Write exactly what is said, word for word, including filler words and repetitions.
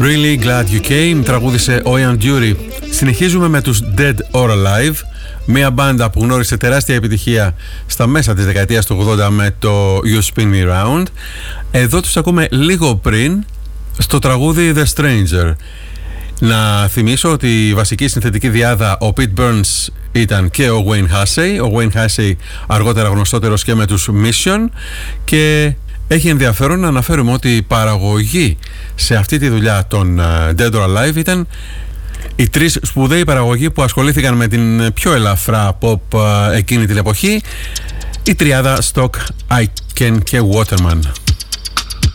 Really Glad You Came, τραγούδισε ο Ian Dury. Συνεχίζουμε με τους Dead or Alive, μια μπάντα που γνώρισε τεράστια επιτυχία στα μέσα της δεκαετίας του ογδόντα με το You Spin Me Round. Εδώ τους ακούμε λίγο πριν στο τραγούδι The Stranger. Να θυμίσω ότι η βασική συνθετική διάδα ο Pete Burns ήταν και ο Wayne Hussey. Ο Wayne Hussey αργότερα γνωστότερος και με τους Mission, και έχει ενδιαφέρον να αναφέρουμε ότι η παραγωγή σε αυτή τη δουλειά των Dead or Alive ήταν οι τρεις σπουδαίοι παραγωγοί που ασχολήθηκαν με την πιο ελαφρά pop εκείνη την εποχή, η τριάδα Stock, Aitken και Waterman.